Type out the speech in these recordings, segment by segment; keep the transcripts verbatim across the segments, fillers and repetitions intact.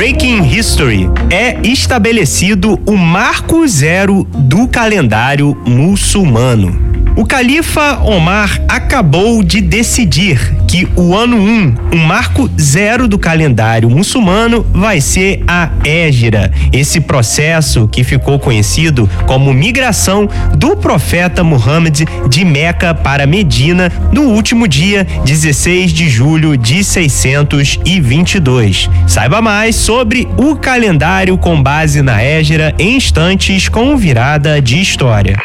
Breaking History. É estabelecido o marco zero do calendário muçulmano. O califa Omar acabou de decidir que o ano um, um marco zero do calendário muçulmano, vai ser a Hégira. Esse processo que ficou conhecido como migração do profeta Muhammad de Meca para Medina no último dia dezesseis de julho de seiscentos e vinte e dois. Saiba mais sobre o calendário com base na Hégira em instantes com Virada de História.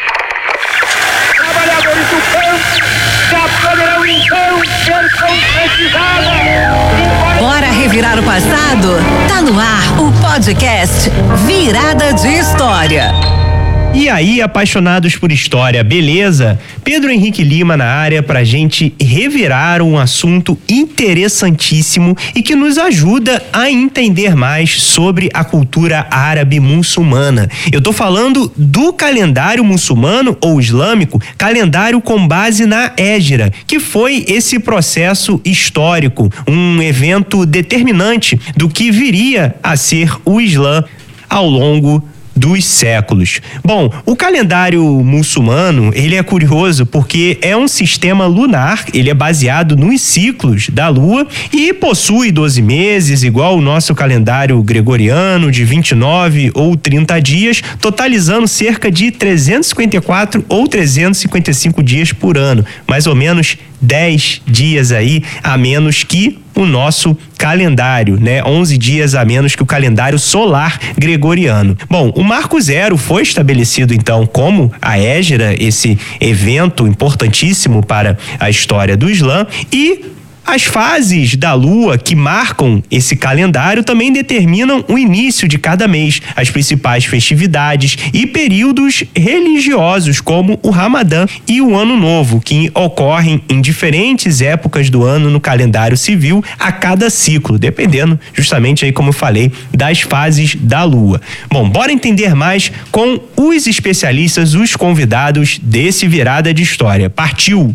Bora revirar o passado? Tá no ar o podcast Virada de História. E aí, apaixonados por história, beleza? Pedro Henrique Lima na área pra gente revirar um assunto interessantíssimo e que nos ajuda a entender mais sobre a cultura árabe muçulmana. Eu tô falando do calendário muçulmano ou islâmico, calendário com base na Hégira, que foi esse processo histórico, um evento determinante do que viria a ser o Islã ao longo dos séculos. Bom, o calendário muçulmano, ele é curioso porque é um sistema lunar, ele é baseado nos ciclos da lua e possui doze meses, igual o nosso calendário gregoriano de vinte e nove ou trinta dias, totalizando cerca de trezentos e cinquenta e quatro ou trezentos e cinquenta e cinco dias por ano, mais ou menos dez dias aí a menos que o nosso calendário, né? onze dias a menos que o calendário solar gregoriano. Bom, o marco zero foi estabelecido então como a Hégira, esse evento importantíssimo para a história do Islã, e as fases da lua que marcam esse calendário também determinam o início de cada mês, as principais festividades e períodos religiosos, como o Ramadã e o Ano Novo, que ocorrem em diferentes épocas do ano no calendário civil a cada ciclo, dependendo, justamente aí como eu falei, das fases da lua. Bom, bora entender mais com os especialistas, os convidados desse Virada de História. Partiu!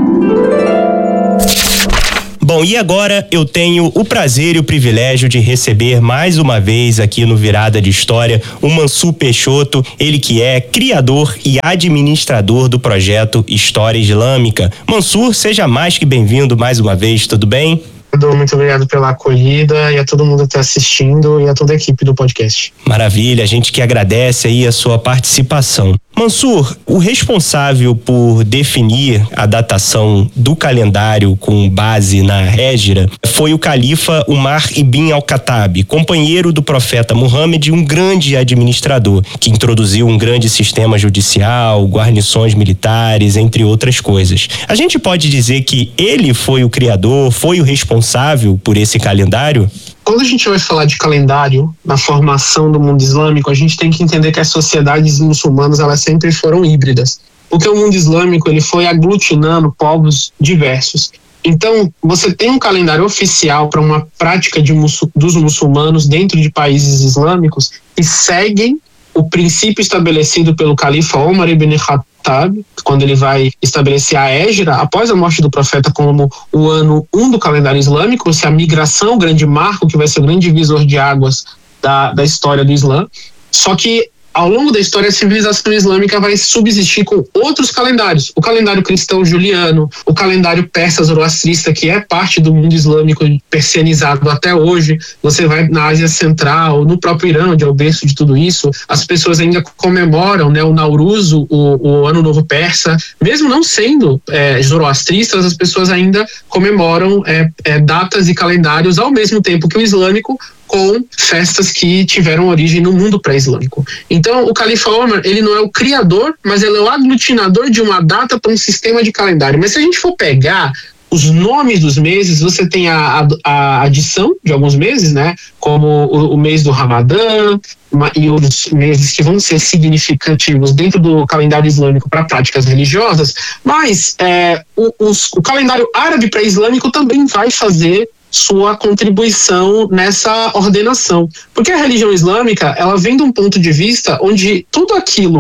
Bom, e agora eu tenho o prazer e o privilégio de receber mais uma vez aqui no Virada de História o Mansur Peixoto, ele que é criador e administrador do projeto História Islâmica. Mansur, seja mais que bem-vindo mais uma vez, tudo bem? Muito obrigado pela acolhida e a todo mundo que está assistindo e a toda a equipe do podcast. Maravilha, a gente que agradece aí a sua participação. Mansur, o responsável por definir a datação do calendário com base na Hégira foi o califa Umar ibn al-Khattab, companheiro do profeta Muhammad e um grande administrador, que introduziu um grande sistema judicial, guarnições militares, entre outras coisas. A gente pode dizer que ele foi o criador, foi o responsável por esse calendário? Quando a gente vai falar de calendário na formação do mundo islâmico, a gente tem que entender que as sociedades muçulmanas elas sempre foram híbridas, porque o mundo islâmico ele foi aglutinando povos diversos. Então, você tem um calendário oficial para uma prática de muçul- dos muçulmanos dentro de países islâmicos que seguem o princípio estabelecido pelo califa Omar ibn Khattab, quando ele vai estabelecer a Hégira, após a morte do profeta, como o ano um do calendário islâmico, se a migração, o grande marco, que vai ser o grande divisor de águas da, da história do Islã. Só que, ao longo da história, a civilização islâmica vai subsistir com outros calendários. O calendário cristão juliano, o calendário persa zoroastrista, que é parte do mundo islâmico persianizado até hoje. Você vai na Ásia Central, no próprio Irã, onde é o berço de tudo isso, as pessoas ainda comemoram, né, o Nauruz, o, o Ano Novo Persa. Mesmo não sendo é, zoroastristas, as pessoas ainda comemoram é, é, datas e calendários ao mesmo tempo que o islâmico, com festas que tiveram origem no mundo pré-islâmico. Então, o califa Omar, ele não é o criador, mas ele é o aglutinador de uma data para um sistema de calendário. Mas se a gente for pegar os nomes dos meses, você tem a, a, a adição de alguns meses, né? Como o, o mês do Ramadã uma, e outros meses que vão ser significativos dentro do calendário islâmico para práticas religiosas, mas é, o, os, o calendário árabe pré-islâmico também vai fazer sua contribuição nessa ordenação. Porque a religião islâmica, ela vem de um ponto de vista onde tudo aquilo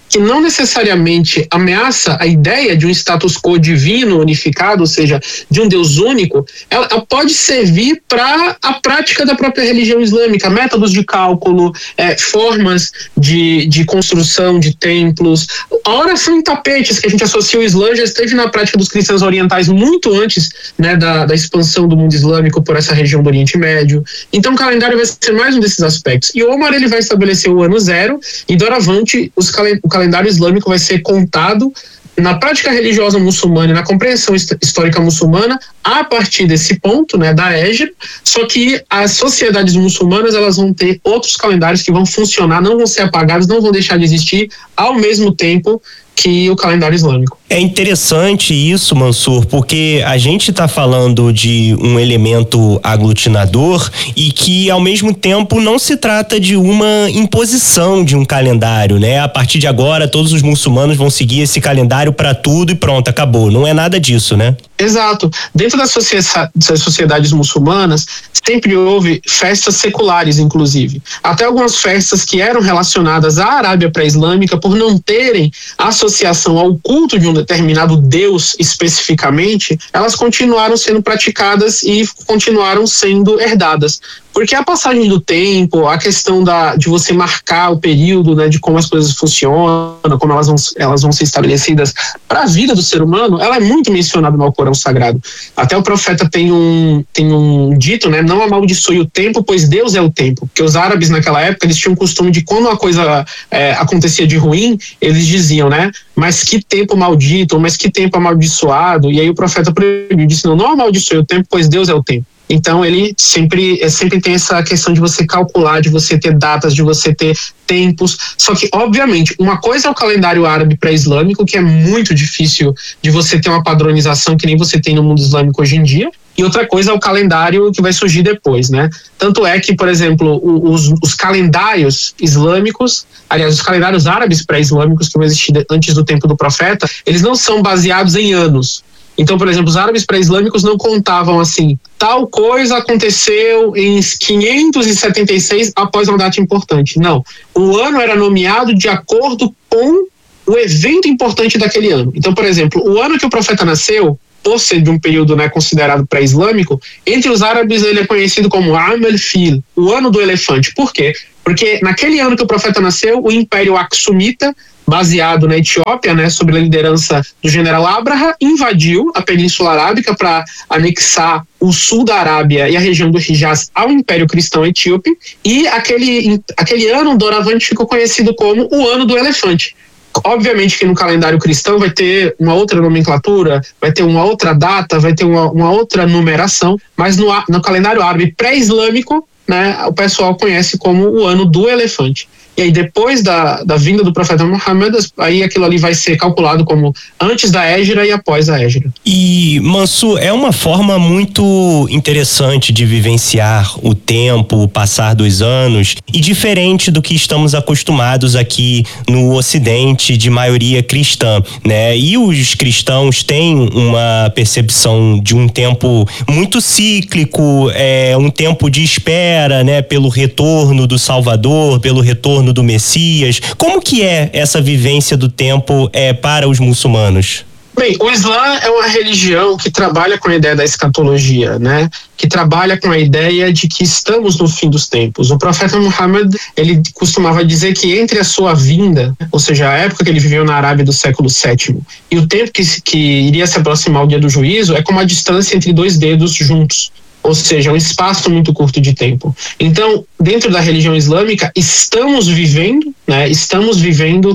que não necessariamente ameaça a ideia de um status quo divino unificado, ou seja, de um Deus único, ela, ela pode servir para a prática da própria religião islâmica, métodos de cálculo, é, formas de, de construção de templos. A oração em tapetes, que a gente associa ao Islã, já esteve na prática dos cristãos orientais muito antes, né, da, da expansão do mundo islâmico por essa região do Oriente Médio. Então o calendário vai ser mais um desses aspectos. E Omar, ele vai estabelecer o ano zero, e doravante os calen- o calendário islâmico vai ser contado na prática religiosa muçulmana e na compreensão histórica muçulmana a partir desse ponto, né, da Hégira, só que as sociedades muçulmanas, elas vão ter outros calendários que vão funcionar, não vão ser apagados, não vão deixar de existir ao mesmo tempo que o calendário islâmico. É interessante isso, Mansur, porque a gente está falando de um elemento aglutinador e que, ao mesmo tempo, não se trata de uma imposição de um calendário, né? A partir de agora, todos os muçulmanos vão seguir esse calendário para tudo e pronto, acabou. Não é nada disso, né? Exato. Dentro das sociedades muçulmanas, sempre houve festas seculares, inclusive. Até algumas festas que eram relacionadas à Arábia pré-islâmica, por não terem associação ao culto de um determinado Deus especificamente, elas continuaram sendo praticadas e continuaram sendo herdadas. Porque a passagem do tempo, a questão da, de você marcar o período, né, de como as coisas funcionam, como elas vão, elas vão ser estabelecidas para a vida do ser humano, ela é muito mencionada no Alcorão Sagrado. Até o profeta tem um, tem um dito, né, não amaldiçoe o tempo, pois Deus é o tempo. Porque os árabes naquela época, eles tinham o costume de quando uma coisa é, acontecia de ruim, eles diziam, né, mas que tempo maldito, mas que tempo amaldiçoado. E aí o profeta proibiu, disse, não, não amaldiçoe o tempo, pois Deus é o tempo. Então ele sempre, sempre tem essa questão de você calcular, de você ter datas, de você ter tempos. Só que, obviamente, uma coisa é o calendário árabe pré-islâmico, que é muito difícil de você ter uma padronização que nem você tem no mundo islâmico hoje em dia. E outra coisa é o calendário que vai surgir depois, né? Tanto é que, por exemplo, os, os calendários islâmicos, aliás, os calendários árabes pré-islâmicos que vão existir antes do tempo do profeta, eles não são baseados em anos. Então, por exemplo, os árabes pré-islâmicos não contavam assim, tal coisa aconteceu em quinhentos e setenta e seis após uma data importante. Não, o ano era nomeado de acordo com o evento importante daquele ano. Então, por exemplo, o ano que o profeta nasceu, por ser de um período, né, considerado pré-islâmico, entre os árabes ele é conhecido como Am el-Fil, o ano do elefante. Por quê? Porque naquele ano que o profeta nasceu, o Império Aksumita, baseado na Etiópia, né, sob a liderança do general Abraha, invadiu a Península Arábica para anexar o sul da Arábia e a região do Hijaz ao Império Cristão Etíope, e aquele, aquele ano, doravante, ficou conhecido como o Ano do Elefante. Obviamente que no calendário cristão vai ter uma outra nomenclatura, vai ter uma outra data, vai ter uma, uma outra numeração, mas no, no calendário árabe pré-islâmico, né, o pessoal conhece como o Ano do Elefante. E aí depois da, da vinda do profeta Muhammad, aí aquilo ali vai ser calculado como antes da Hégira e após a Hégira. E, Mansur, é uma forma muito interessante de vivenciar o tempo, o passar dos anos, e diferente do que estamos acostumados aqui no Ocidente, de maioria cristã, né? E os cristãos têm uma percepção de um tempo muito cíclico, é, um tempo de espera, né? Pelo retorno do Salvador, pelo retorno do Messias. Como que é essa vivência do tempo é, para os muçulmanos? Bem, o Islã é uma religião que trabalha com a ideia da escatologia, né? Que trabalha com a ideia de que estamos no fim dos tempos. O profeta Muhammad, ele costumava dizer que entre a sua vinda, ou seja, a época que ele viveu na Arábia do século sétimo, e o tempo que, que iria se aproximar o dia do juízo, é como a distância entre dois dedos juntos. Ou seja, um espaço muito curto de tempo. Então, dentro da religião islâmica, estamos vivendo, né? Estamos vivendo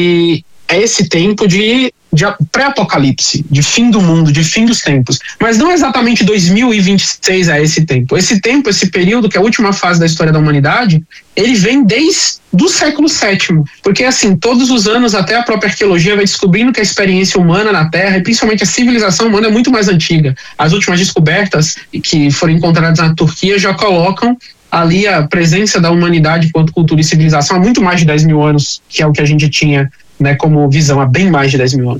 e é esse tempo de, de pré-apocalipse, de fim do mundo, de fim dos tempos. Mas não exatamente dois mil e vinte e seis é esse tempo. Esse tempo, esse período, que é a última fase da história da humanidade, ele vem desde do século sétimo. Porque, assim, todos os anos, até a própria arqueologia vai descobrindo que a experiência humana na Terra, e principalmente a civilização humana, é muito mais antiga. As últimas descobertas que foram encontradas na Turquia já colocam ali a presença da humanidade enquanto cultura e civilização há muito mais de dez mil anos, que é o que a gente tinha, né, como visão, há bem mais de dez mil anos.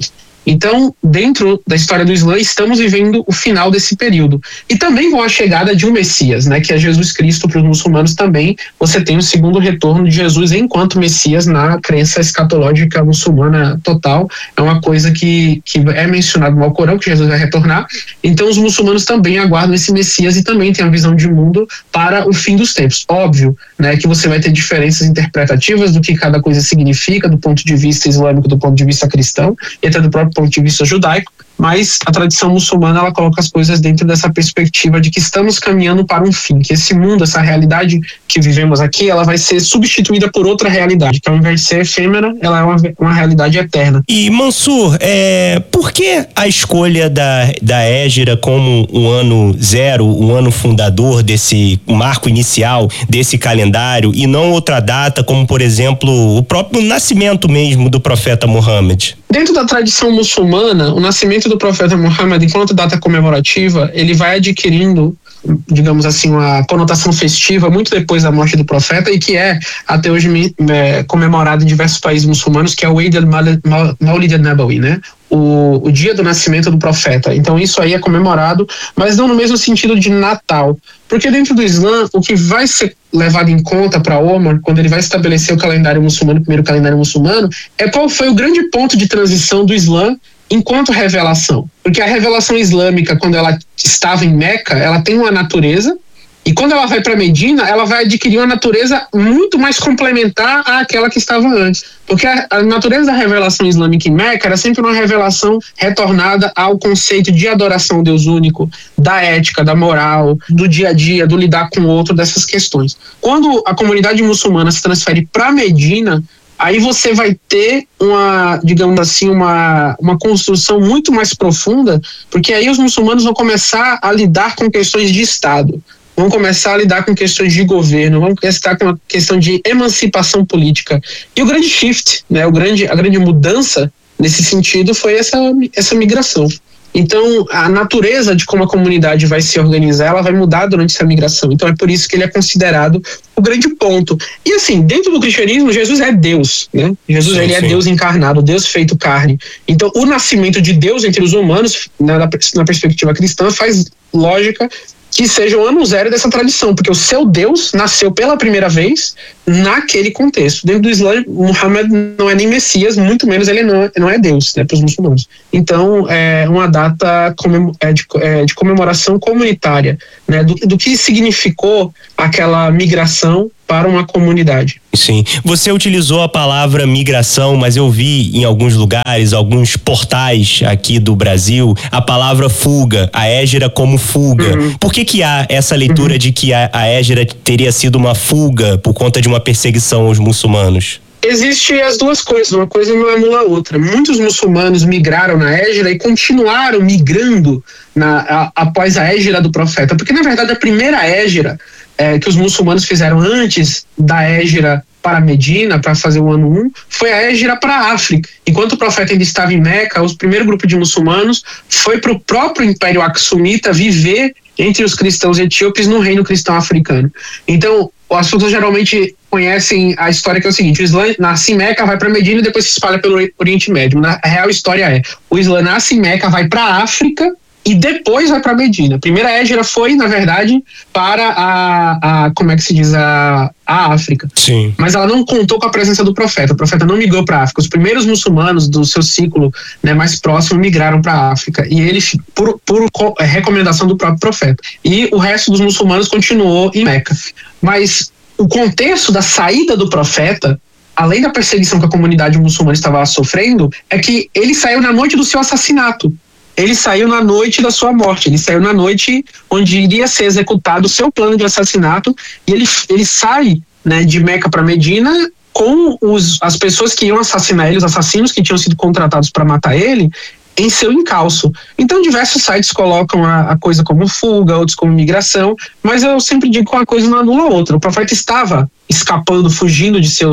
Então, dentro da história do Islã, estamos vivendo o final desse período. E também com a chegada de um Messias, né, que é Jesus Cristo. Para os muçulmanos também, você tem o segundo retorno de Jesus enquanto Messias na crença escatológica muçulmana total. É uma coisa que, que é mencionado no Alcorão, que Jesus vai retornar. Então, os muçulmanos também aguardam esse Messias e também têm a visão de mundo para o fim dos tempos. Óbvio, né, que você vai ter diferenças interpretativas do que cada coisa significa do ponto de vista islâmico, do ponto de vista cristão e até do próprio ponto de vista judaico, mas a tradição muçulmana ela coloca as coisas dentro dessa perspectiva de que estamos caminhando para um fim, que esse mundo, essa realidade que vivemos aqui, ela vai ser substituída por outra realidade, que ao invés de ser efêmera, ela é uma, uma realidade eterna. E Mansur, é, por que a escolha da, da Hégira como o ano zero, o ano fundador desse marco inicial desse calendário e não outra data como, por exemplo, o próprio nascimento mesmo do profeta Muhammad? Dentro da tradição muçulmana, o nascimento do profeta Muhammad, enquanto data comemorativa, ele vai adquirindo, digamos assim, uma conotação festiva muito depois da morte do profeta e que é, até hoje, é, comemorado em diversos países muçulmanos, que é o Eid al-Mawlid al-Nabawi, né? O, o dia do nascimento do profeta. Então isso aí é comemorado, mas não no mesmo sentido de Natal. Porque dentro do Islã, o que vai ser levado em conta para Omar, quando ele vai estabelecer o calendário muçulmano, o primeiro calendário muçulmano, é qual foi o grande ponto de transição do Islã enquanto revelação. Porque a revelação islâmica, quando ela estava em Meca, ela tem uma natureza, e quando ela vai para Medina, ela vai adquirir uma natureza muito mais complementar àquela que estava antes. Porque a, a natureza da revelação islâmica em Meca era sempre uma revelação retornada ao conceito de adoração ao Deus único, da ética, da moral, do dia a dia, do lidar com o outro, dessas questões. Quando a comunidade muçulmana se transfere para Medina, aí você vai ter uma, digamos assim, uma, uma construção muito mais profunda, porque aí os muçulmanos vão começar a lidar com questões de Estado. Vão começar a lidar com questões de governo, vão começar com uma questão de emancipação política. E o grande shift, né, o grande, a grande mudança nesse sentido foi essa, essa migração. Então, a natureza de como a comunidade vai se organizar, ela vai mudar durante essa migração. Então, é por isso que ele é considerado o grande ponto. E assim, dentro do cristianismo, Jesus é Deus, né? Jesus, sim, ele sim. é Deus encarnado, Deus feito carne. Então, o nascimento de Deus entre os humanos, na, na perspectiva cristã, faz lógica que seja o ano zero dessa tradição, porque o seu Deus nasceu pela primeira vez naquele contexto. Dentro do Islã, Muhammad não é nem Messias, muito menos ele não é, não é Deus, né, para os muçulmanos. Então, é uma data comem- é de, é de comemoração comunitária, né, do, do que significou aquela migração para uma comunidade. Sim. Você utilizou a palavra migração, mas eu vi em alguns lugares, alguns portais aqui do Brasil, a palavra fuga, a Hégira como fuga. Uhum. Por que que há essa leitura uhum. de que a, a Hégira teria sido uma fuga por conta de uma perseguição aos muçulmanos? Existem as duas coisas, uma coisa não anula a outra. Muitos muçulmanos migraram na Hégira e continuaram migrando na, a, após a Hégira do profeta, porque na verdade a primeira Hégira É, que os muçulmanos fizeram antes da Hégira para Medina, para fazer o ano um, foi a Hégira para a África. Enquanto o profeta ainda estava em Meca, o primeiro grupo de muçulmanos foi para o próprio Império Axumita viver entre os cristãos etíopes no reino cristão africano. Então, as pessoas geralmente conhecem a história que é o seguinte: o Islã nasce em Meca, vai para Medina e depois se espalha pelo Oriente Médio. Na, a real história é, o Islã nasce em Meca, vai para a África e depois vai para Medina. A primeira Hégira foi, na verdade, para a, a como é que se diz, a, a África. Sim. Mas ela não contou com a presença do profeta. O profeta não migrou para a África. Os primeiros muçulmanos do seu ciclo, né, mais próximo migraram para a África. E eles, por, por recomendação do próprio profeta. E o resto dos muçulmanos continuou em Meca. Mas o contexto da saída do profeta, além da perseguição que a comunidade muçulmana estava sofrendo, é que ele saiu na noite do seu assassinato. Ele saiu na noite da sua morte, ele saiu na noite onde iria ser executado o seu plano de assassinato, e ele, ele sai, né, de Meca para Medina com os, as pessoas que iam assassinar ele, os assassinos que tinham sido contratados para matar ele, em seu encalço. Então diversos sites colocam a, a coisa como fuga, outros como migração, mas eu sempre digo que uma coisa não anula a outra. O profeta estava escapando, fugindo de seus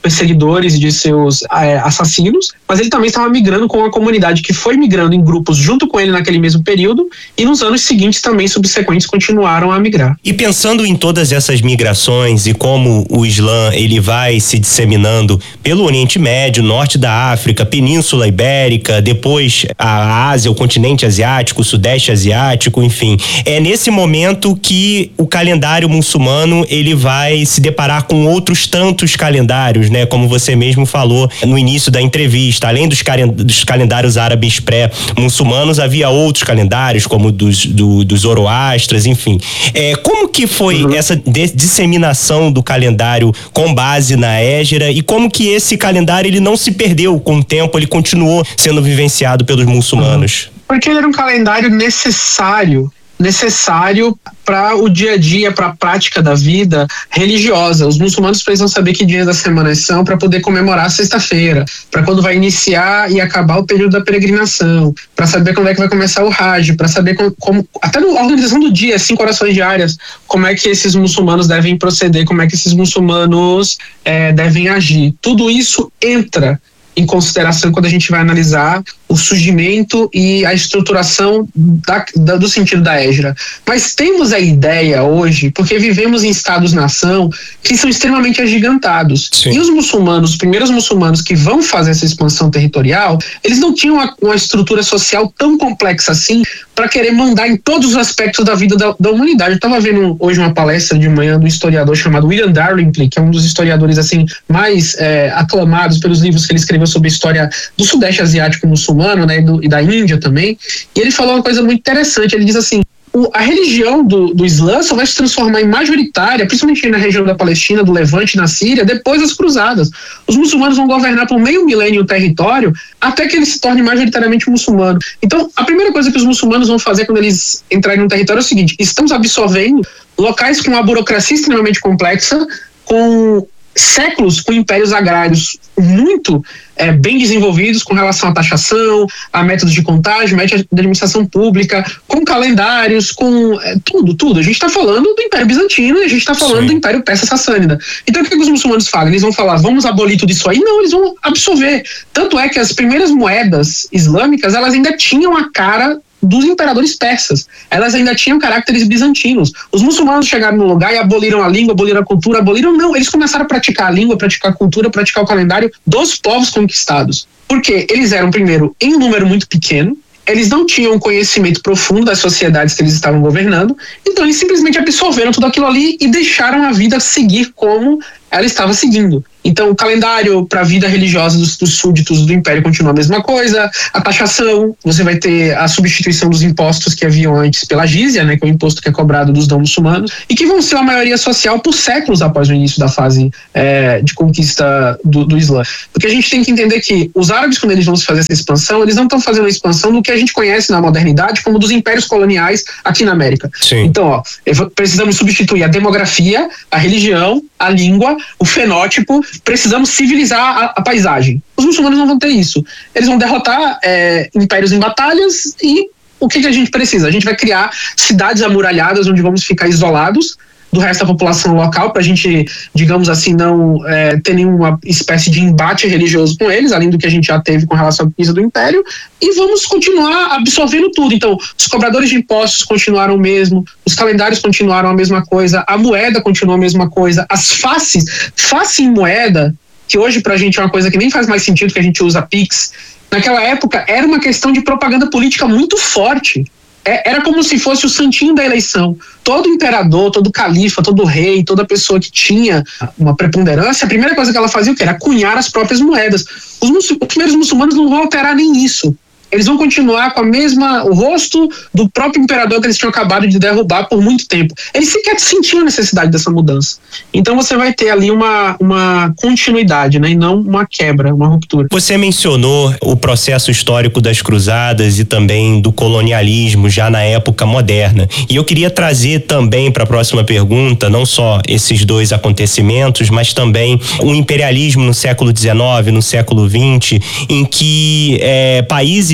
perseguidores e de seus é, assassinos, mas ele também estava migrando com a comunidade que foi migrando em grupos junto com ele naquele mesmo período, e nos anos seguintes também subsequentes continuaram a migrar. E pensando em todas essas migrações e como o Islã ele vai se disseminando pelo Oriente Médio, Norte da África, Península Ibérica, depois a Ásia, o continente asiático, o Sudeste Asiático, enfim, é nesse momento que o calendário muçulmano ele vai se deparar com outros tantos calendários, né? Como você mesmo falou no início da entrevista, além dos, dos calendários árabes pré-muçulmanos, havia outros calendários, como dos, do, dos Zoroastras, enfim. É, como que foi uhum. essa de, disseminação do calendário com base na Hégira, e como que esse calendário ele não se perdeu com o tempo, ele continuou sendo vivenciado pelos muçulmanos? Uhum. Porque ele era um calendário necessário necessário para o dia a dia, para a prática da vida religiosa. Os muçulmanos precisam saber que dias da semana são para poder comemorar a sexta-feira, para quando vai iniciar e acabar o período da peregrinação, para saber quando é que vai começar o Hajj, para saber como, como, até na organização do dia, cinco orações diárias, como é que esses muçulmanos devem proceder, como é que esses muçulmanos é, devem agir. Tudo isso entra em consideração quando a gente vai analisar o surgimento e a estruturação da, da, do sentido da Hégira. Mas temos a ideia hoje, porque vivemos em estados-nação que são extremamente agigantados. Sim. E os muçulmanos, os primeiros muçulmanos que vão fazer essa expansão territorial, eles não tinham uma, uma estrutura social tão complexa assim para querer mandar em todos os aspectos da vida da, da humanidade. Eu estava vendo hoje uma palestra de manhã do historiador chamado William Dalrymple, que é um dos historiadores assim mais é, aclamados pelos livros que ele escreveu sobre a história do Sudeste Asiático muçulmano, né, e, do, e da Índia também, e ele falou uma coisa muito interessante. Ele diz assim: o, a religião do, do Islã só vai se transformar em majoritária, principalmente na região da Palestina, do Levante, na Síria, depois das cruzadas. Os muçulmanos vão governar por meio milênio o território até que ele se torne majoritariamente muçulmano. Então, a primeira coisa que os muçulmanos vão fazer quando eles entrarem no território é o seguinte: estamos absorvendo locais com uma burocracia extremamente complexa, com séculos com impérios agrários muito é, bem desenvolvidos com relação à taxação, a métodos de contagem, métodos de administração pública, com calendários, com é, tudo, tudo. A gente está falando do Império Bizantino e a gente está falando Sim. do Império Persa-Sassânida. Então o que, que os muçulmanos falam? Eles vão falar, vamos abolir tudo isso aí? Não, eles vão absorver. Tanto é que as primeiras moedas islâmicas, elas ainda tinham a cara dos imperadores persas. Elas ainda tinham caracteres bizantinos. Os muçulmanos chegaram no lugar e aboliram a língua, aboliram a cultura, aboliram... Não, eles começaram a praticar a língua, praticar a cultura, praticar o calendário dos povos conquistados. Porque eles eram, primeiro, em um número muito pequeno, eles não tinham conhecimento profundo das sociedades que eles estavam governando, então eles simplesmente absorveram tudo aquilo ali e deixaram a vida seguir como ela estava seguindo. Então, o calendário para a vida religiosa dos, dos súditos do Império continua a mesma coisa. A taxação, você vai ter a substituição dos impostos que haviam antes pela jizya, né, que é o imposto que é cobrado dos não muçulmanos, e que vão ser a maioria social por séculos após o início da fase é, de conquista do, do Islã. Porque a gente tem que entender que os árabes, quando eles vão fazer essa expansão, eles não estão fazendo a expansão do que a gente conhece na modernidade como dos impérios coloniais aqui na América. Sim. Então, ó, precisamos substituir a demografia, a religião, a língua, o fenótipo, precisamos civilizar a, a paisagem. Os muçulmanos não vão ter isso. Eles vão derrotar é, impérios em batalhas e o que, que a gente precisa? A gente vai criar cidades amuralhadas onde vamos ficar isolados do resto da população local para a gente, digamos assim, não é, ter nenhuma espécie de embate religioso com eles, além do que a gente já teve com relação à conquista do Império, e vamos continuar absorvendo tudo. Então, os cobradores de impostos continuaram o mesmo, os calendários continuaram a mesma coisa, a moeda continua a mesma coisa, as faces, face em moeda, que hoje pra gente é uma coisa que nem faz mais sentido, que a gente usa Pix, naquela época era uma questão de propaganda política muito forte. É, era como se fosse o santinho da eleição. Todo imperador, todo califa, todo rei, toda pessoa que tinha uma preponderância, a primeira coisa que ela fazia o quê? Era cunhar as próprias moedas. Os, muçul- os primeiros muçulmanos não vão alterar nem isso. Eles vão continuar com a mesma, o rosto do próprio imperador que eles tinham acabado de derrubar por muito tempo. Eles sequer sentiam a necessidade dessa mudança. Então você vai ter ali uma, uma continuidade, né, e não uma quebra, uma ruptura. Você mencionou o processo histórico das cruzadas e também do colonialismo já na época moderna. E eu queria trazer também para a próxima pergunta, não só esses dois acontecimentos, mas também o imperialismo no século dezenove, no século vinte, em que é, países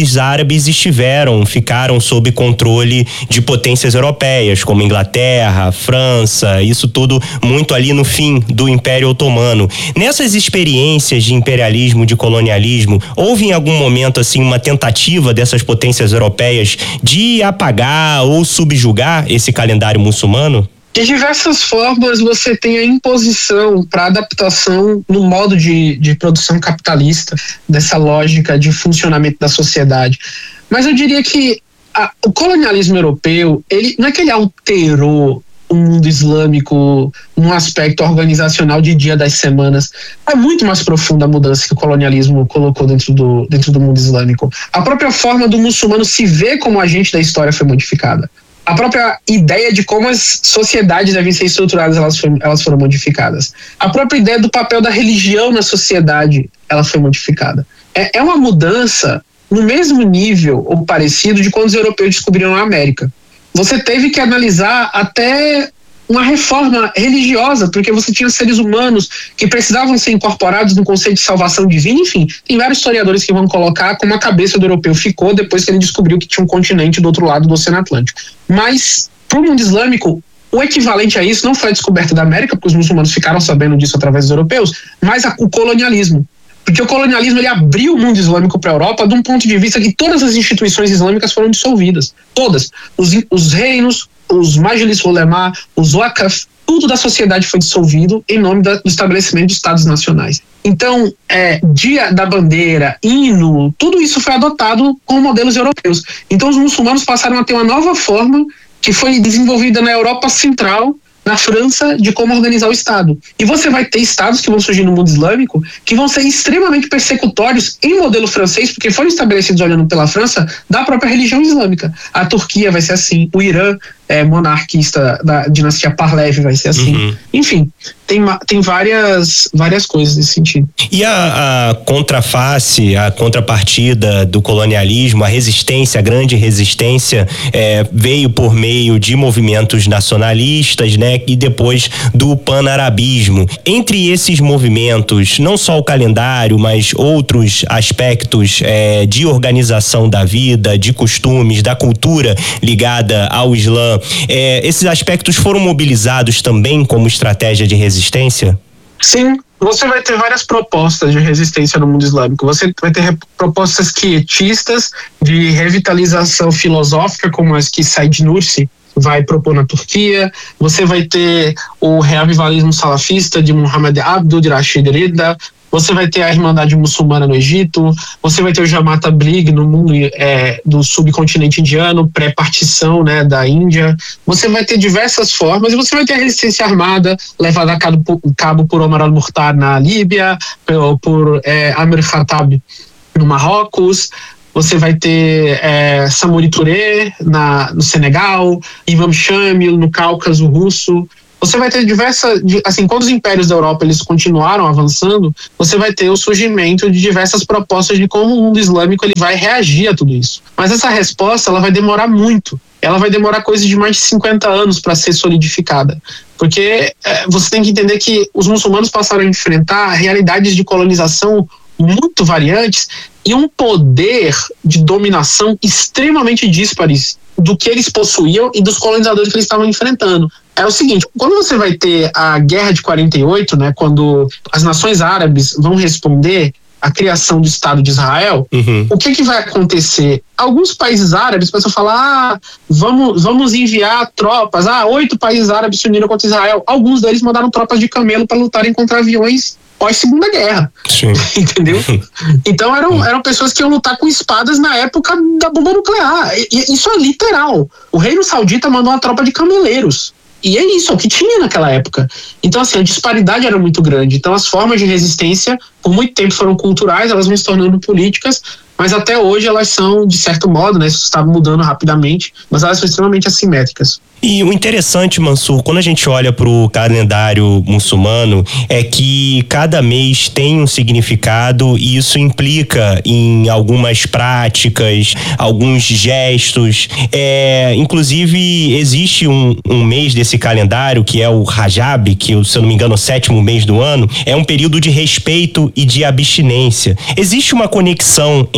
países árabes estiveram, ficaram sob controle de potências europeias, como Inglaterra, França, isso tudo muito ali no fim do Império Otomano. Nessas experiências de imperialismo, de colonialismo, houve em algum momento assim uma tentativa dessas potências europeias de apagar ou subjugar esse calendário muçulmano? De diversas formas você tem a imposição para adaptação no modo de, de produção capitalista, dessa lógica de funcionamento da sociedade. Mas eu diria que a, o colonialismo europeu, ele, não é que ele alterou o mundo islâmico num aspecto organizacional de dia das semanas. É muito mais profunda a mudança que o colonialismo colocou dentro do, dentro do mundo islâmico. A própria forma do muçulmano se ver como agente da história foi modificada. A própria ideia de como as sociedades devem ser estruturadas, elas, foi, elas foram modificadas. A própria ideia do papel da religião na sociedade, ela foi modificada. É, é uma mudança no mesmo nível ou parecido de quando os europeus descobriram a América. Você teve que analisar até uma reforma religiosa, porque você tinha seres humanos que precisavam ser incorporados no conceito de salvação divina. Enfim, tem vários historiadores que vão colocar como a cabeça do europeu ficou depois que ele descobriu que tinha um continente do outro lado do Oceano Atlântico. Mas, para o mundo islâmico, o equivalente a isso não foi a descoberta da América, porque os muçulmanos ficaram sabendo disso através dos europeus, mas a, o colonialismo. Porque o colonialismo ele abriu o mundo islâmico para a Europa de um ponto de vista que todas as instituições islâmicas foram dissolvidas. Todas. Os, os reinos, os majlis ulema, os waqf, tudo da sociedade foi dissolvido em nome da, do estabelecimento de estados nacionais. Então, é, dia da bandeira, hino, tudo isso foi adotado com modelos europeus. Então, os muçulmanos passaram a ter uma nova forma que foi desenvolvida na Europa Central, na França, de como organizar o Estado. E você vai ter estados que vão surgir no mundo islâmico que vão ser extremamente persecutórios em modelo francês, porque foram estabelecidos olhando pela França da própria religião islâmica. A Turquia vai ser assim, o Irã é, monarquista da dinastia Pahlavi vai ser assim. Uhum. Enfim, tem, tem várias, várias coisas nesse sentido. E a, a contraface, a contrapartida do colonialismo, a resistência, a grande resistência é, veio por meio de movimentos nacionalistas, né, e depois do panarabismo. Entre esses movimentos, não só o calendário, mas outros aspectos é, de organização da vida, de costumes, da cultura ligada ao Islã, É, esses aspectos foram mobilizados também como estratégia de resistência? Sim, você vai ter várias propostas de resistência no mundo islâmico. Você vai ter propostas quietistas de revitalização filosófica, como as que Said Nursi vai propor na Turquia. Você vai ter o reavivalismo salafista de Muhammad Abdul Rashid Rida. Você vai ter a Irmandade Muçulmana no Egito, você vai ter o Jamaat Tabligh no mundo é, do subcontinente indiano, pré-partição, né, da Índia. Você vai ter diversas formas e você vai ter a resistência armada levada a cabo por, cabo por Omar al-Mukhtar na Líbia, por, por é, Amir Khattab no Marrocos. Você vai ter é, Samori Touré na, no Senegal, Imam Shamil no Cáucaso russo. Você vai ter diversas, assim, quando os impérios da Europa eles continuaram avançando, você vai ter o surgimento de diversas propostas de como o mundo islâmico ele vai reagir a tudo isso. Mas essa resposta ela vai demorar muito. Ela vai demorar coisa de mais de cinquenta anos para ser solidificada. Porque é, você tem que entender que os muçulmanos passaram a enfrentar realidades de colonização muito variantes e um poder de dominação extremamente díspares do que eles possuíam e dos colonizadores que eles estavam enfrentando. É o seguinte, quando você vai ter a Guerra de quarenta e oito, né, quando as nações árabes vão responder à criação do Estado de Israel, uhum. o que que vai acontecer? Alguns países árabes começam a falar, ah, vamos, vamos enviar tropas, ah, oito países árabes se uniram contra Israel. Alguns deles mandaram tropas de camelo para lutarem contra aviões pós-segunda guerra. Sim. Entendeu? Então eram, eram pessoas que iam lutar com espadas na época da bomba nuclear. E, isso é literal. O Reino Saudita mandou uma tropa de cameleiros. E é isso, é o que tinha naquela época. Então, assim, a disparidade era muito grande. Então, as formas de resistência, por muito tempo, foram culturais, elas vão se tornando políticas, mas até hoje elas são, de certo modo, né, isso está mudando rapidamente, mas elas são extremamente assimétricas. E o interessante, Mansur, quando a gente olha para o calendário muçulmano, é que cada mês tem um significado e isso implica em algumas práticas, alguns gestos. É, inclusive, existe um, um mês desse calendário, que é o Rajab, que, se eu não me engano, é o sétimo mês do ano, é um período de respeito e de abstinência. Existe uma conexão entre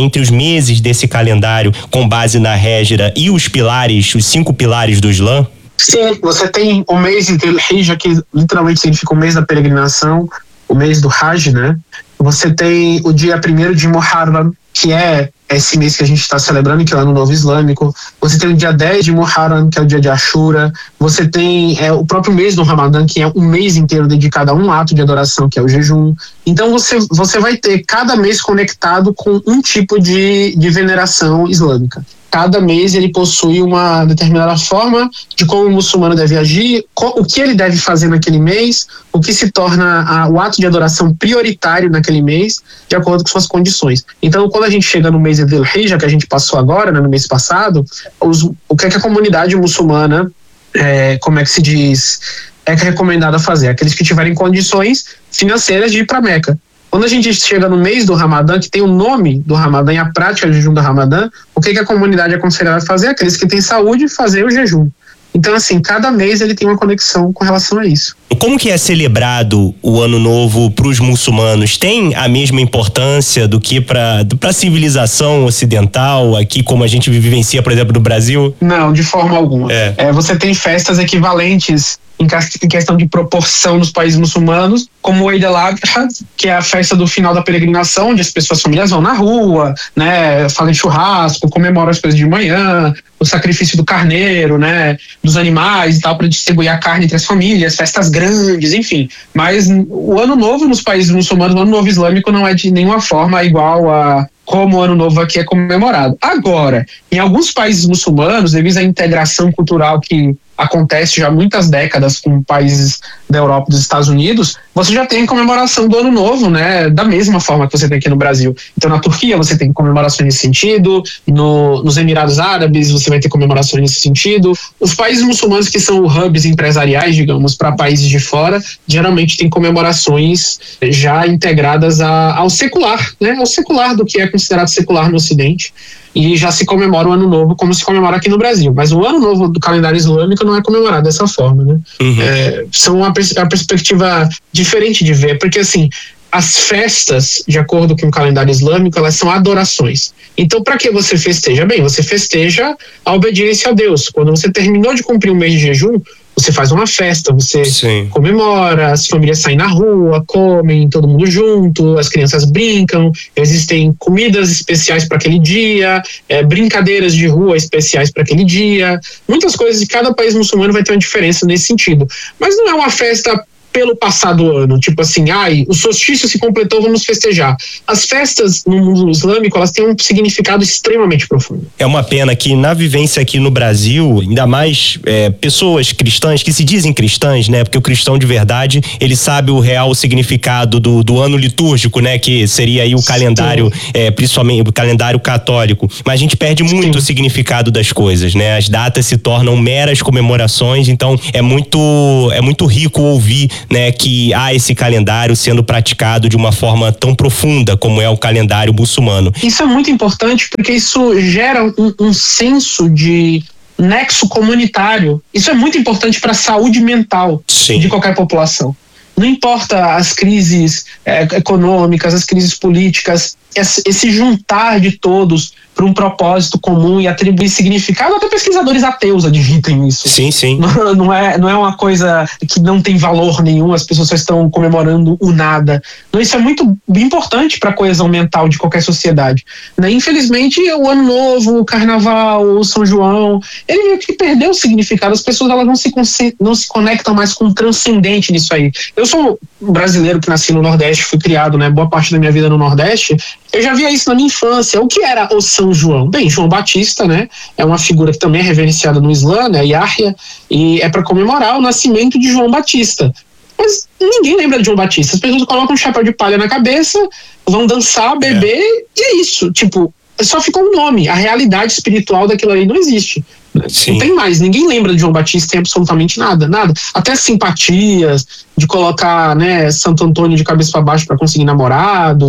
entre os meses desse calendário com base na Hégira e os pilares, os cinco pilares do Islã? Sim, você tem o mês de Dhul-Hijjah, que literalmente significa o mês da peregrinação, o mês do Hajj, né? Você tem o dia primeiro de Muharram, que é esse mês que a gente está celebrando, que é o Ano Novo Islâmico. Você tem o dia dez de Muharram, que é o dia de Ashura. Você tem é, o próprio mês do Ramadã, que é um mês inteiro dedicado a um ato de adoração, que é o jejum. Então você, você vai ter cada mês conectado com um tipo de, de veneração islâmica. Cada mês ele possui uma determinada forma de como o muçulmano deve agir, o que ele deve fazer naquele mês, o que se torna a, o ato de adoração prioritário naquele mês, de acordo com suas condições. Então, quando a gente chega no mês de Dhul-Hijjah, que a gente passou agora, né, no mês passado, os, o que é que a comunidade muçulmana, é, como é que se diz, é que é recomendado fazer? Aqueles que tiverem condições financeiras de ir para Meca. Quando a gente chega no mês do Ramadã, que tem o nome do Ramadã e a prática do jejum do Ramadã, o que, que a comunidade é aconselhada a fazer? Aqueles que têm saúde, fazer o jejum. Então, assim, cada mês ele tem uma conexão com relação a isso. Como que é celebrado o Ano Novo para os muçulmanos? Tem a mesma importância do que para a civilização ocidental, aqui como a gente vivencia, por exemplo, no Brasil? Não, de forma alguma. É. É, você tem festas equivalentes em questão de proporção nos países muçulmanos, como o Eid al-Adha, que é a festa do final da peregrinação, onde as pessoas, famílias vão na rua, né, fazem churrasco, comemoram as coisas de manhã, o sacrifício do carneiro, né, dos animais e tal, para distribuir a carne entre as famílias, festas grandes, enfim. Mas o Ano Novo nos países muçulmanos, o Ano Novo Islâmico não é de nenhuma forma igual a como o Ano Novo aqui é comemorado. Agora, em alguns países muçulmanos, devido à integração cultural que acontece já há muitas décadas com países da Europa e dos Estados Unidos, você já tem comemoração do Ano Novo, né, da mesma forma que você tem aqui no Brasil. Então, na Turquia você tem comemorações nesse sentido, no, nos Emirados Árabes você vai ter comemorações nesse sentido. Os países muçulmanos que são hubs empresariais, digamos, para países de fora, geralmente tem comemorações já integradas a, ao secular, né, ao secular do que é considerado secular no Ocidente. E já se comemora o Ano Novo como se comemora aqui no Brasil. Mas o Ano Novo do calendário islâmico não é comemorado dessa forma, né? Uhum. É, são uma, pers- uma perspectiva diferente de ver, porque assim, as festas, de acordo com o calendário islâmico, elas são adorações. Então, para que você festeja? Bem, você festeja a obediência a Deus. Quando você terminou de cumprir um mês de jejum, você faz uma festa, você Sim. comemora, as famílias saem na rua, comem, todo mundo junto, as crianças brincam, existem comidas especiais para aquele dia, é, brincadeiras de rua especiais para aquele dia, muitas coisas, e cada país muçulmano vai ter uma diferença nesse sentido. Mas não é uma festa pelo passado ano, tipo assim, ai, o solstício se completou, vamos festejar. As festas no mundo islâmico, elas têm um significado extremamente profundo. É uma pena que na vivência aqui no Brasil, ainda mais é, pessoas cristãs, que se dizem cristãs, né, porque o cristão de verdade, ele sabe o real significado do, do ano litúrgico, né, que seria aí o calendário, é, principalmente o calendário católico, mas a gente perde muito Sim. o significado das coisas, né, as datas se tornam meras comemorações, então é muito, é muito rico ouvir, né, que há esse calendário sendo praticado de uma forma tão profunda como é o calendário muçulmano. Isso é muito importante porque isso gera um, um senso de nexo comunitário. Isso é muito importante para a saúde mental Sim. de qualquer população. Não importa as crises é, econômicas, as crises políticas, esse, esse juntar de todos para um propósito comum e atribuir significado, até pesquisadores ateus admitem isso. Sim, sim. Não, não, é, não é uma coisa que não tem valor nenhum, as pessoas só estão comemorando o nada. Não, isso é muito importante para a coesão mental de qualquer sociedade. Né? Infelizmente, o Ano Novo, o Carnaval, o São João, ele meio que perdeu o significado, as pessoas elas não se, não se conectam mais com o transcendente nisso aí. Eu sou um brasileiro que nasci no Nordeste, fui criado, né, boa parte da minha vida no Nordeste, eu já via isso na minha infância. O que era o São João? Bem, João Batista, né? É uma figura que também é reverenciada no Islã, né? Yahya, e é para comemorar o nascimento de João Batista. Mas ninguém lembra de João Batista. As pessoas colocam um chapéu de palha na cabeça, vão dançar, beber, é. e é isso. Tipo, só ficou um nome. A realidade espiritual daquilo ali não existe. Sim. Não tem mais, ninguém lembra de João Batista em absolutamente nada, nada. Até simpatias, de colocar, né, Santo Antônio de cabeça para baixo para conseguir namorado,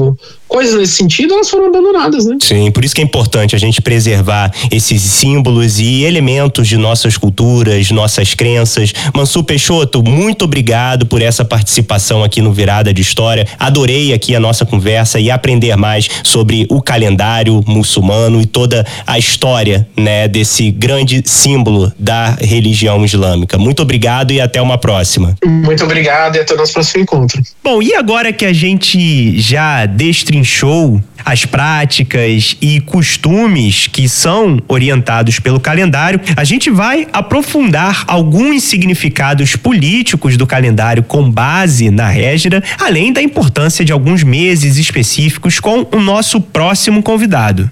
coisas nesse sentido, elas foram abandonadas, né? Sim, por isso que é importante a gente preservar esses símbolos e elementos de nossas culturas, nossas crenças. Mansur Peixoto, muito obrigado por essa participação aqui no Virada de História. Adorei aqui a nossa conversa e aprender mais sobre o calendário muçulmano e toda a história, né, desse grande símbolo da religião islâmica. Muito obrigado e até uma próxima. Muito obrigado e até o nosso próximo encontro. Bom, e agora que a gente já destrinchou as práticas e costumes que são orientados pelo calendário, a gente vai aprofundar alguns significados políticos do calendário com base na Hégira, além da importância de alguns meses específicos com o nosso próximo convidado.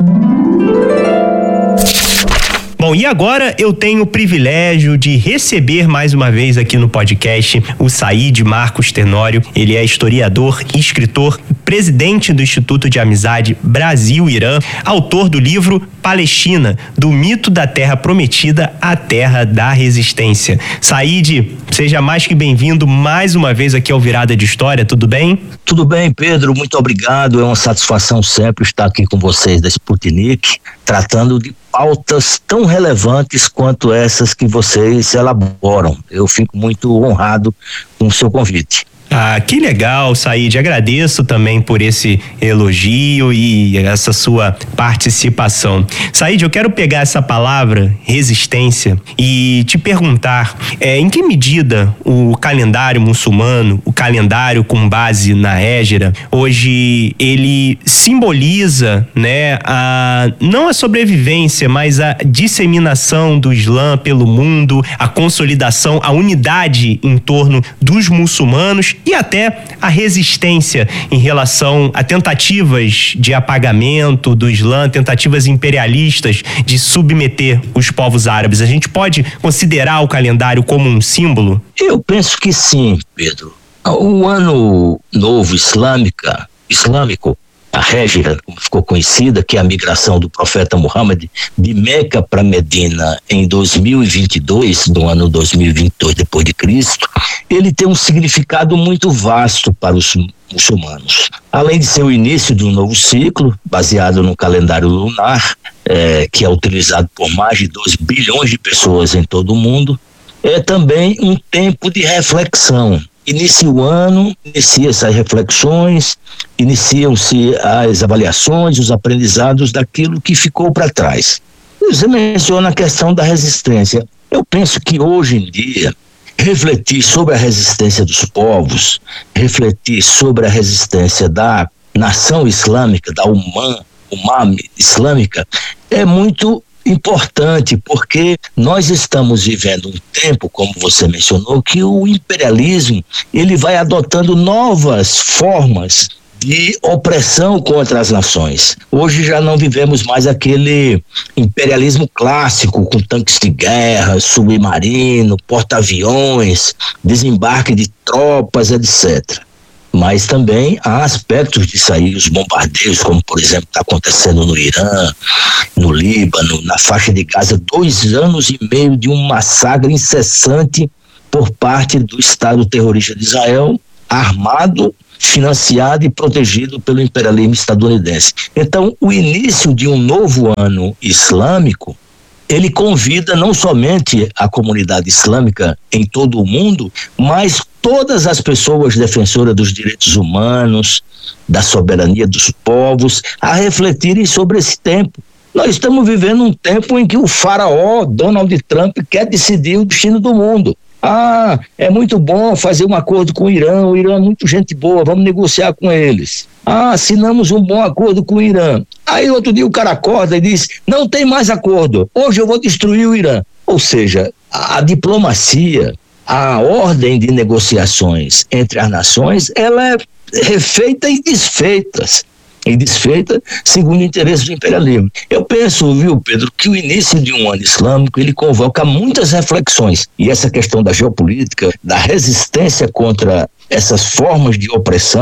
Bom, e agora eu tenho o privilégio de receber mais uma vez aqui no podcast o Said Marcos Tenório. Ele é historiador, escritor, presidente do Instituto de Amizade Brasil-Irã, autor do livro Palestina, do mito da Terra Prometida à Terra da Resistência. Said, seja mais que bem-vindo mais uma vez aqui ao Virada de História, tudo bem? Tudo bem, Pedro, muito obrigado. É uma satisfação sempre estar aqui com vocês da Sputnik, tratando de pautas tão relevantes quanto essas que vocês elaboram. Eu fico muito honrado com o seu convite. Ah, que legal, Said. Agradeço também por esse elogio e essa sua participação. Said, eu quero pegar essa palavra, resistência, e te perguntar, é, em que medida o calendário muçulmano, o calendário com base na Hégira, hoje ele simboliza, né, a, não a sobrevivência, mas a disseminação do Islã pelo mundo, a consolidação, a unidade em torno dos muçulmanos e até a resistência em relação a tentativas de apagamento do Islã, tentativas imperialistas de submeter os povos árabes. A gente pode considerar o calendário como um símbolo? Eu penso que sim, Pedro. O ano novo islâmica, islâmico, a Hégira, como ficou conhecida, que é a migração do profeta Muhammad de Meca para Medina em dois mil e vinte e dois, do ano dois mil e vinte e dois depois de Cristo, ele tem um significado muito vasto para os muçulmanos. Além de ser o início de um novo ciclo, baseado no calendário lunar, é, que é utilizado por mais de dois bilhões de pessoas em todo o mundo, é também um tempo de reflexão. Inicia o ano, inicia-se as reflexões, iniciam-se as avaliações, os aprendizados daquilo que ficou para trás. Você menciona a questão da resistência. Eu penso que hoje em dia, refletir sobre a resistência dos povos, refletir sobre a resistência da nação islâmica, da Umma, Umma islâmica, é muito importante, porque nós estamos vivendo um tempo, como você mencionou, que o imperialismo ele vai adotando novas formas de opressão contra as nações. Hoje já não vivemos mais aquele imperialismo clássico com tanques de guerra, submarino, porta-aviões, desembarque de tropas, etcétera. Mas também há aspectos disso aí, os bombardeios, como por exemplo está acontecendo no Irã, no Líbano, na faixa de Gaza, dois anos e meio de um massacre incessante por parte do Estado terrorista de Israel, armado, financiado e protegido pelo imperialismo estadunidense. Então, o início de um novo ano islâmico, ele convida não somente a comunidade islâmica em todo o mundo, mas todas as pessoas defensoras dos direitos humanos, da soberania dos povos, a refletirem sobre esse tempo. Nós estamos vivendo um tempo em que o faraó Donald Trump quer decidir o destino do mundo. Ah, é muito bom fazer um acordo com o Irã, o Irã é muito gente boa, vamos negociar com eles. Ah, assinamos um bom acordo com o Irã. Aí outro dia o cara acorda e diz, não tem mais acordo, hoje eu vou destruir o Irã. Ou seja, a, a diplomacia, a ordem de negociações entre as nações, ela é refeita e desfeita. E desfeita segundo o interesse do imperialismo. Eu penso, viu, Pedro, que o início de um ano islâmico, ele convoca muitas reflexões. E essa questão da geopolítica, da resistência contra essas formas de opressão,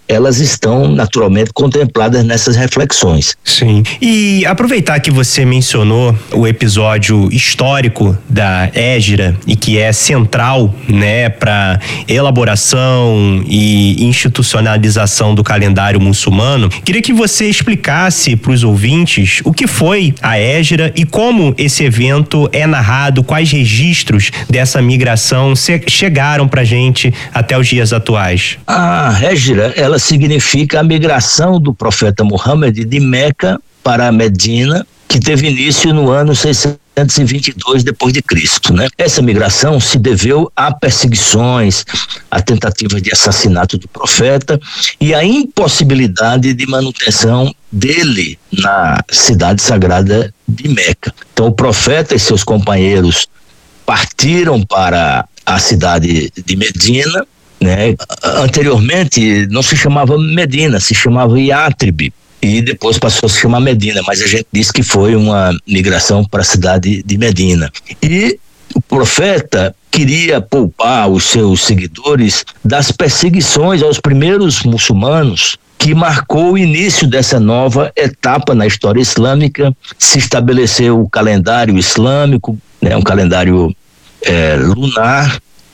elas estão naturalmente contempladas nessas reflexões. Sim. E aproveitar que você mencionou o episódio histórico da Hégira e que é central, né, para elaboração e institucionalização do calendário muçulmano, queria que você explicasse para os ouvintes o que foi a Hégira e como esse evento é narrado, quais registros dessa migração chegaram pra gente até os dias atuais. A Hégira, ela significa a migração do profeta Muhammad de Meca para Medina, que teve início no ano seiscentos e vinte e dois depois de Cristo, né? Essa migração se deveu a perseguições, a tentativa de assassinato do profeta e a impossibilidade de manutenção dele na cidade sagrada de Meca. Então o profeta e seus companheiros partiram para a cidade de Medina, né? Anteriormente não se chamava Medina, se chamava Yátrib, e depois passou a se chamar Medina, mas a gente diz que foi uma migração para a cidade de Medina. E o profeta queria poupar os seus seguidores das perseguições aos primeiros muçulmanos, que marcou o início dessa nova etapa na história islâmica. Se estabeleceu o calendário islâmico, né, um calendário é, lunar,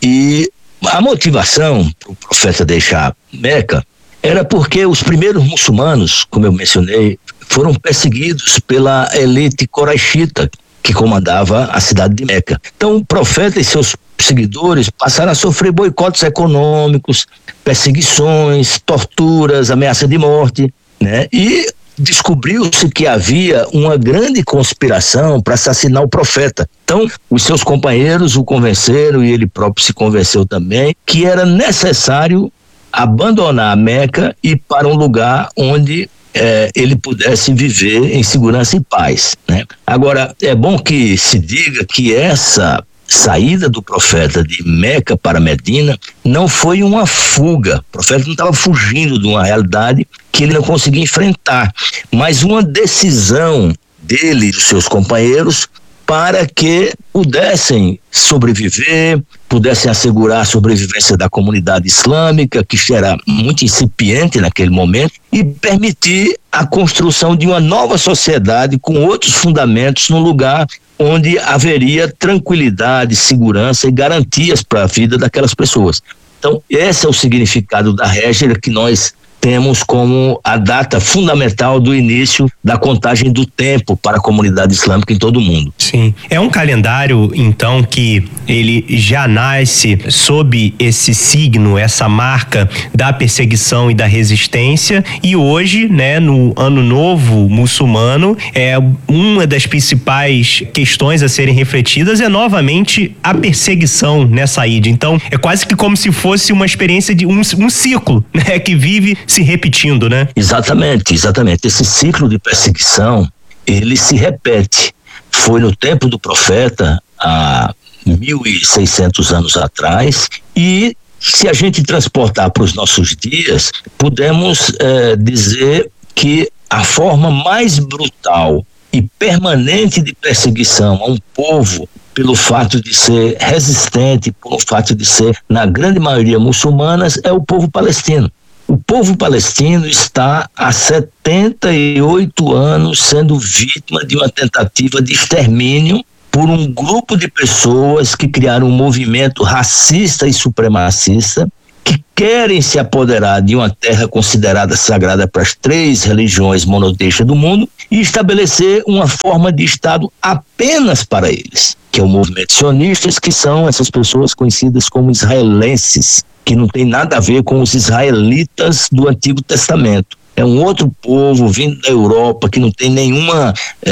e a motivação para o profeta deixar Meca era porque os primeiros muçulmanos, como eu mencionei, foram perseguidos pela elite coraixita que comandava a cidade de Meca. Então o profeta e seus seguidores passaram a sofrer boicotes econômicos, perseguições, torturas, ameaça de morte, né? E descobriu-se que havia uma grande conspiração para assassinar o profeta. Então, os seus companheiros o convenceram, e ele próprio se convenceu também, que era necessário abandonar a Meca e ir para um lugar onde eh, ele pudesse viver em segurança e paz, né? Agora, é bom que se diga que essa saída do profeta de Meca para Medina não foi uma fuga. O profeta não estava fugindo de uma realidade que ele não conseguia enfrentar, mas uma decisão dele e dos seus companheiros para que pudessem sobreviver, pudessem assegurar a sobrevivência da comunidade islâmica, que era muito incipiente naquele momento, e permitir a construção de uma nova sociedade com outros fundamentos num lugar onde haveria tranquilidade, segurança e garantias para a vida daquelas pessoas. Então, esse é o significado da Hégira que nós temos como a data fundamental do início da contagem do tempo para a comunidade islâmica em todo o mundo. Sim. É um calendário, então, que ele já nasce sob esse signo, essa marca da perseguição e da resistência, e hoje, né, no Ano Novo muçulmano, é uma das principais questões a serem refletidas é novamente a perseguição nessa ida. Então, é quase que como se fosse uma experiência de um, um ciclo, né, que vive se repetindo, né? Exatamente, exatamente. Esse ciclo de perseguição, ele se repete. Foi no tempo do profeta, há mil e seiscentos anos atrás, e se a gente transportar para os nossos dias, podemos eh, dizer que a forma mais brutal e permanente de perseguição a um povo, pelo fato de ser resistente, pelo fato de ser, na grande maioria, muçulmanas, é o povo palestino. O povo palestino está há setenta e oito anos sendo vítima de uma tentativa de extermínio por um grupo de pessoas que criaram um movimento racista e supremacista, que querem se apoderar de uma terra considerada sagrada para as três religiões monoteístas do mundo e estabelecer uma forma de Estado apenas para eles, que é o movimento sionistas, que são essas pessoas conhecidas como israelenses, que não tem nada a ver com os israelitas do Antigo Testamento. É um outro povo vindo da Europa que não tem nenhuma,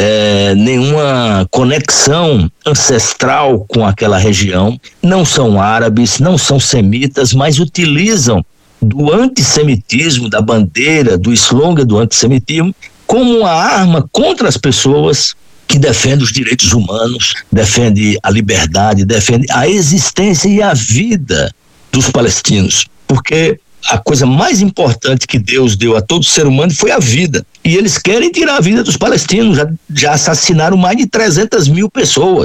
é, nenhuma conexão ancestral com aquela região. Não são árabes, não são semitas, mas utilizam do antissemitismo, da bandeira, do slogan do antissemitismo, como uma arma contra as pessoas que defendem os direitos humanos, defendem a liberdade, defendem a existência e a vida dos palestinos, porque a coisa mais importante que Deus deu a todo ser humano foi a vida, e eles querem tirar a vida dos palestinos. Já, já assassinaram mais de trezentas mil pessoas,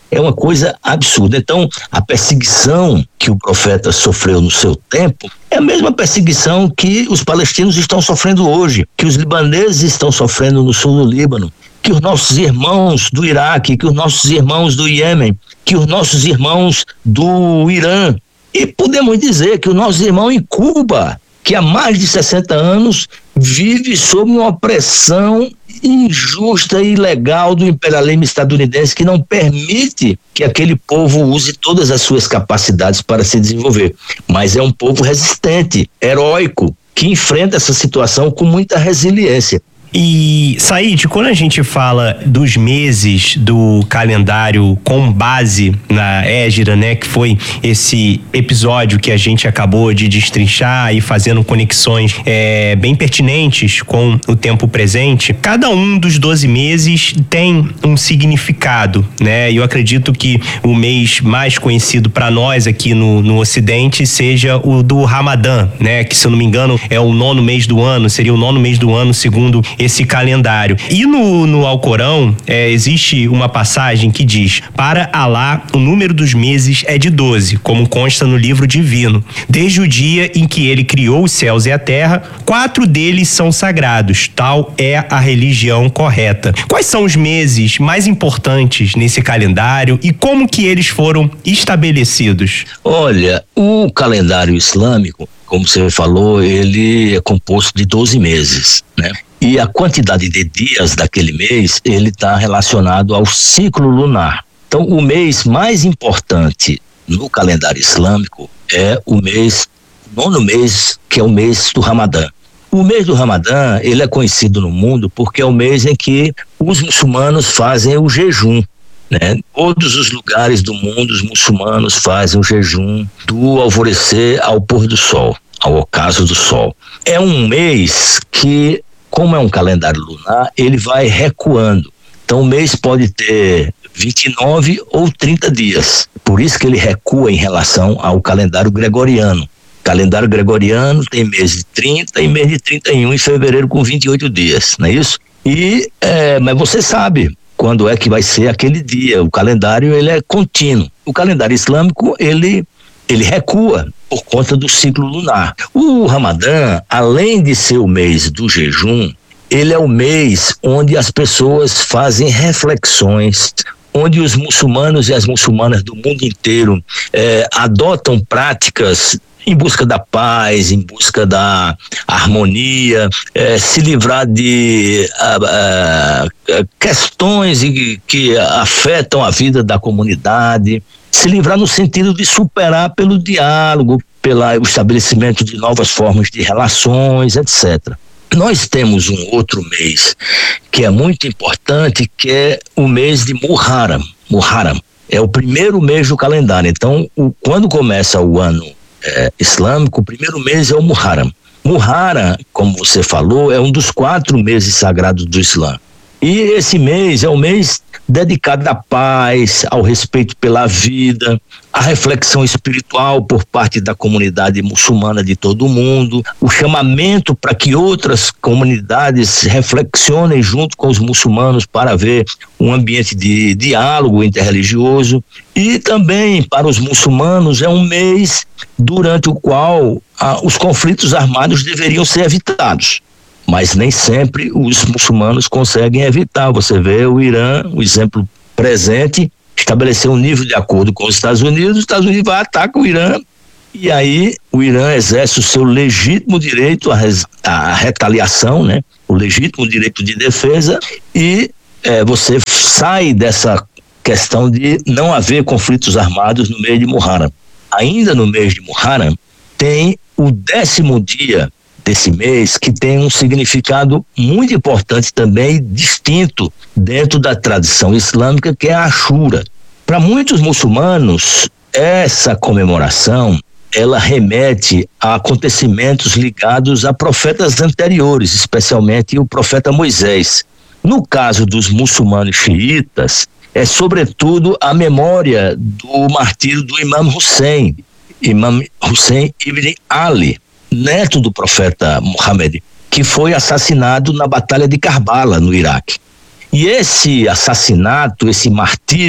É uma coisa absurda. Então, a perseguição que o profeta sofreu no seu tempo é a mesma perseguição que os palestinos estão sofrendo hoje, que os libaneses estão sofrendo no sul do Líbano, que os nossos irmãos do Iraque, que os nossos irmãos do Iêmen, que os nossos irmãos do Irã. E podemos dizer que o nosso irmão em Cuba, que há mais de sessenta anos vive sob uma opressão injusta e ilegal do imperialismo estadunidense, que não permite que aquele povo use todas as suas capacidades para se desenvolver. Mas é um povo resistente, heróico, que enfrenta essa situação com muita resiliência. E, Said, quando a gente fala dos meses do calendário com base na Hégira, né, que foi esse episódio que a gente acabou de destrinchar e fazendo conexões é, bem pertinentes com o tempo presente, cada um dos doze meses tem um significado, né? E eu acredito que o mês mais conhecido para nós aqui no, no Ocidente seja o do Ramadã, né? Que, se eu não me engano, é o nono mês do ano, seria o nono mês do ano, segundo esse calendário. E no, no Alcorão, é, existe uma passagem que diz: para Alá, o número dos meses é de doze, como consta no livro divino. Desde o dia em que ele criou os céus e a terra, quatro deles são sagrados. Tal é a religião correta. Quais são os meses mais importantes nesse calendário e como que eles foram estabelecidos? Olha, o calendário islâmico, como você falou, ele é composto de doze meses, né? E a quantidade de dias daquele mês, ele está relacionado ao ciclo lunar. Então, o mês mais importante no calendário islâmico é o mês, o nono mês, que é o mês do Ramadã. O mês do Ramadã, ele é conhecido no mundo porque é o mês em que os muçulmanos fazem o jejum, né? Todos os lugares do mundo, os muçulmanos fazem o jejum do alvorecer ao pôr do sol, ao ocaso do sol. É um mês que, como é um calendário lunar, ele vai recuando. Então o mês pode ter vinte e nove ou trinta dias. Por isso que ele recua em relação ao calendário gregoriano. O calendário gregoriano tem mês de trinta e mês de trinta e um, em fevereiro com vinte e oito dias, não é isso? E, é, mas você sabe quando é que vai ser aquele dia. O calendário, ele é contínuo. O calendário islâmico, ele, ele recua por conta do ciclo lunar. O Ramadã, além de ser o mês do jejum, ele é o mês onde as pessoas fazem reflexões, onde os muçulmanos e as muçulmanas do mundo inteiro eh, adotam práticas em busca da paz, em busca da harmonia, eh, se livrar de ah, ah, questões que afetam a vida da comunidade, se livrar no sentido de superar pelo diálogo, pelo estabelecimento de novas formas de relações, etcétera. Nós temos um outro mês que é muito importante, que é o mês de Muharram. Muharram é o primeiro mês do calendário. Então, o, quando começa o ano é, islâmico, o primeiro mês é o Muharram. Muharram, como você falou, é um dos quatro meses sagrados do Islã. E esse mês é um mês dedicado à paz, ao respeito pela vida, à reflexão espiritual por parte da comunidade muçulmana de todo o mundo, o chamamento para que outras comunidades reflexionem junto com os muçulmanos para haver um ambiente de diálogo interreligioso. E também para os muçulmanos é um mês durante o qual ah, os conflitos armados deveriam ser evitados. Mas nem sempre os muçulmanos conseguem evitar. Você vê o Irã, o exemplo presente, estabeleceu um nível de acordo com os Estados Unidos, os Estados Unidos vai atacar o Irã, e aí o Irã exerce o seu legítimo direito à, res, à retaliação, né? O legítimo direito de defesa, e é, você sai dessa questão de não haver conflitos armados no mês de Muharram. Ainda no mês de Muharram, tem o décimo dia desse mês, que tem um significado muito importante também, distinto dentro da tradição islâmica, que é a Ashura. Para muitos muçulmanos, essa comemoração, ela remete a acontecimentos ligados a profetas anteriores, especialmente o profeta Moisés. No caso dos muçulmanos xiitas, é sobretudo a memória do martírio do Imam Hussein, Imam Hussein ibn Ali, neto do profeta Muhammad, que foi assassinado na Batalha de Karbala, no Iraque. E esse assassinato, esse martírio,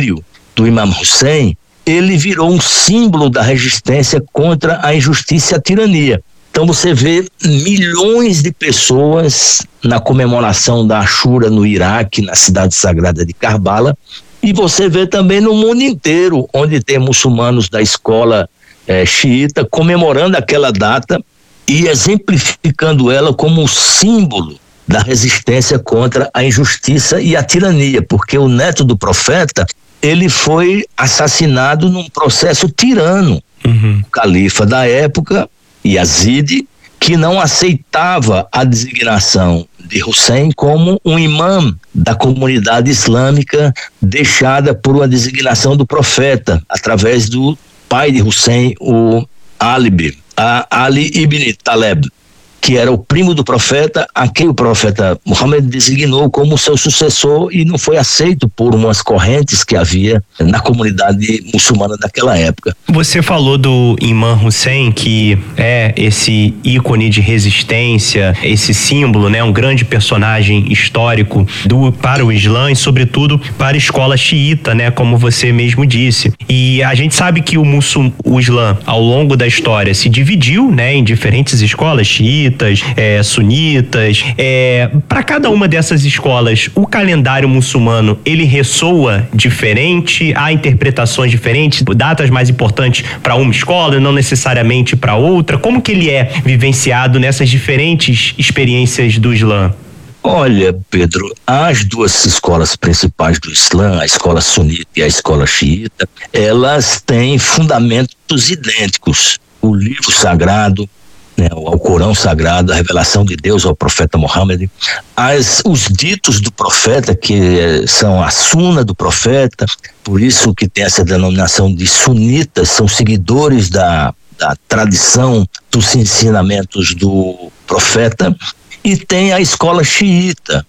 do Imam Hussein, ele virou um símbolo da resistência contra a injustiça e a tirania. Então você vê milhões de pessoas na comemoração da Ashura no Iraque, na cidade sagrada de Karbala, e você vê também no mundo inteiro, onde tem muçulmanos da escola eh, xiita comemorando aquela data e exemplificando ela como um símbolo da resistência contra a injustiça e a tirania, porque o neto do profeta, ele foi assassinado num processo tirano. Uhum. O califa da época, Yazid, que não aceitava a designação de Hussein como um imã da comunidade islâmica deixada por uma designação do profeta, através do pai de Hussein, o Ali, a Ali ibn Taleb, que era o primo do profeta, a quem o profeta Muhammad designou como seu sucessor e não foi aceito por umas correntes que havia na comunidade muçulmana daquela época. Você falou do Imam Hussein, que é esse ícone de resistência, esse símbolo, né, um grande personagem histórico do, para o Islã e sobretudo para a escola xiita, né, como você mesmo disse. E a gente sabe que o, muçul, o Islã, ao longo da história, se dividiu, né, em diferentes escolas xiitas, É, sunitas, é, para cada uma dessas escolas, o calendário muçulmano, ele ressoa diferente, há interpretações diferentes, datas mais importantes para uma escola e não necessariamente para outra. Como que ele é vivenciado nessas diferentes experiências do Islã? Olha, Pedro, as duas escolas principais do Islã, a escola sunita e a escola xiita, elas têm fundamentos idênticos. O livro sagrado, né, o Alcorão sagrado, a revelação de Deus ao profeta Muhammad, as, os ditos do profeta, que eh, são a suna do profeta, por isso que tem essa denominação de sunitas, são seguidores da, da tradição dos ensinamentos do profeta, e tem a escola xiita.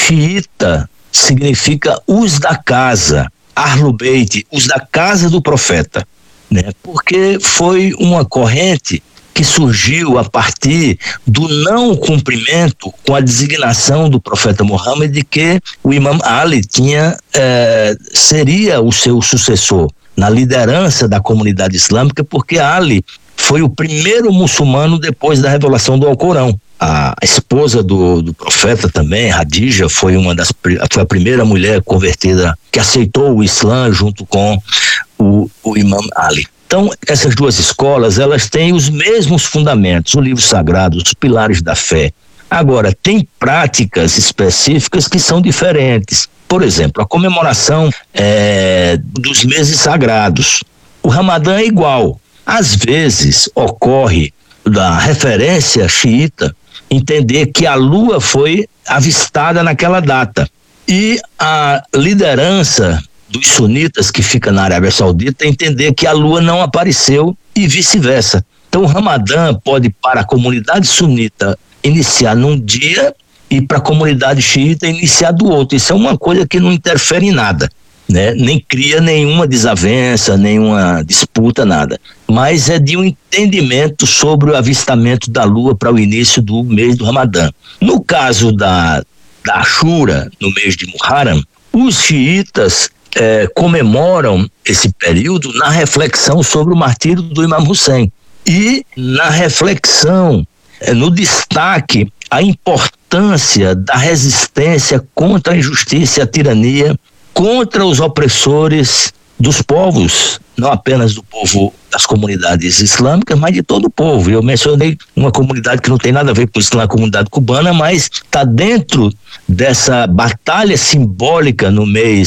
Xiita significa os da casa, Ahlul Beit, os da casa do profeta, né, porque foi uma corrente que surgiu a partir do não cumprimento com a designação do profeta Muhammad de que o Imam Ali tinha, eh, seria o seu sucessor na liderança da comunidade islâmica, porque Ali foi o primeiro muçulmano depois da revelação do Alcorão. A esposa do, do profeta também, Hadija, foi uma das foi a primeira mulher convertida que aceitou o Islã junto com o, o Imam Ali. Então, essas duas escolas, elas têm os mesmos fundamentos, o livro sagrado, os pilares da fé. Agora, tem práticas específicas que são diferentes. Por exemplo, a comemoração é, dos meses sagrados. O Ramadã é igual. Às vezes, ocorre da referência xiita entender que a lua foi avistada naquela data. E a liderança dos sunitas, que fica na Arábia Saudita, entender que a lua não apareceu e vice-versa. Então o Ramadã pode, para a comunidade sunita, iniciar num dia e para a comunidade xiita iniciar do outro. Isso é uma coisa que não interfere em nada, né? Nem cria nenhuma desavença, nenhuma disputa, nada. Mas é de um entendimento sobre o avistamento da lua para o início do mês do Ramadã. No caso da, da Ashura, no mês de Muharram, os xiitas É, comemoram esse período na reflexão sobre o martírio do Imam Hussein e na reflexão, é, no destaque, a importância da resistência contra a injustiça e a tirania, contra os opressores dos povos, não apenas do povo das comunidades islâmicas, mas de todo o povo. Eu mencionei uma comunidade que não tem nada a ver com isso, a comunidade cubana, mas está dentro dessa batalha simbólica no mês